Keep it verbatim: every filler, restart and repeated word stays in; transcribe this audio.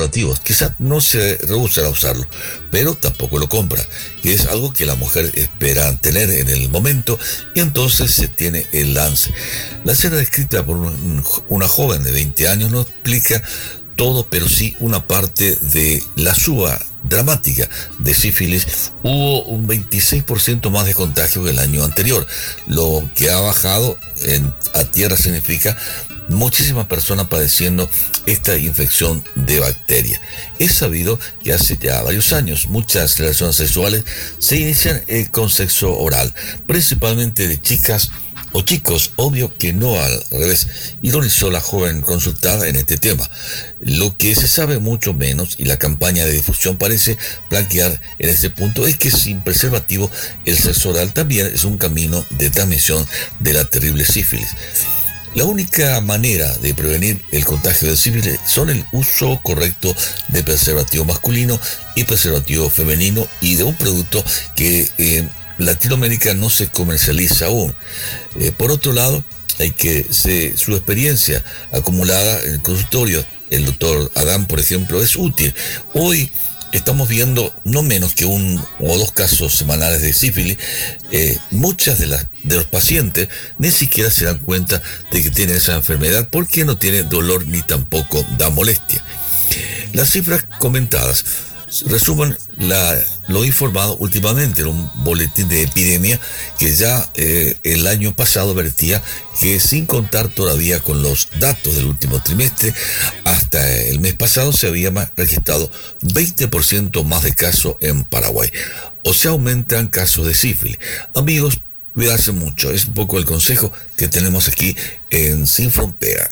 preservativos. Quizás no se rehúsa a usarlo, pero tampoco lo compra, que es algo que la mujer espera tener en el momento, y entonces se tiene el lance. La escena descrita por un, una joven de veinte años no explica todo, pero sí una parte de la suba dramática de sífilis. Hubo un veintiséis por ciento más de contagio que el año anterior. Lo que ha bajado en, a tierra significa muchísimas personas padeciendo esta infección de bacteria. Es sabido que hace ya varios años muchas relaciones sexuales se inician eh, con sexo oral, principalmente de chicas o chicos, obvio que no al revés, ironizó la joven consultada en este tema. Lo que se sabe mucho menos, y la campaña de difusión parece blanquear en este punto, es que sin preservativo el sexo oral también es un camino de transmisión de la terrible sífilis. La única manera de prevenir el contagio de sífilis son el uso correcto de preservativo masculino y preservativo femenino, y de un producto que eh, Latinoamérica no se comercializa aún. Eh, por otro lado, hay que se, su experiencia acumulada en el consultorio, el doctor Adán, por ejemplo, es útil. Hoy estamos viendo no menos que un o dos casos semanales de sífilis. Eh, muchas de, las, de los pacientes ni siquiera se dan cuenta de que tienen esa enfermedad, porque no tiene dolor ni tampoco da molestia. Las cifras comentadas resumen la, lo informado últimamente en un boletín de epidemia que ya eh, el año pasado vertía que, sin contar todavía con los datos del último trimestre, hasta el mes pasado se había registrado veinte por ciento más de casos en Paraguay. O sea, aumentan casos de sífilis. Amigos, cuidarse mucho. Es un poco el consejo que tenemos aquí en Sin Frontera.